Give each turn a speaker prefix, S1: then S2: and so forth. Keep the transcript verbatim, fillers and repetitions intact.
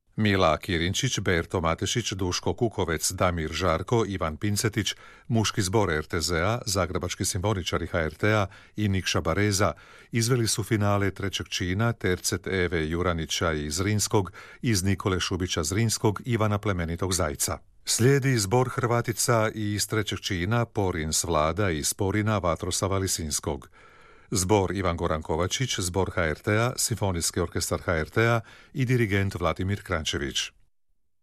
S1: Mila Kirinčić, Berto Matešić, Duško Kukovec, Damir Žarko, Ivan Pincetić, Muški zbor er te zea, Zagrebački simfoničari ha er te a i Nikša Bareza izveli su finale trećeg čina Tercet Eve Juranića iz Zrinskog, iz Nikole Šubića Zrinskog, Ivana Plemenitog Zajca. Slijedi zbor Hrvatica i iz trećeg čina Porin s Vlada i Sporina Vatroslava Lisinskog. Zbor Ivan Goran Kovačić, zbor ha er te a, Simfonijski orkestar ha er te a i dirigent Vladimir Krančević.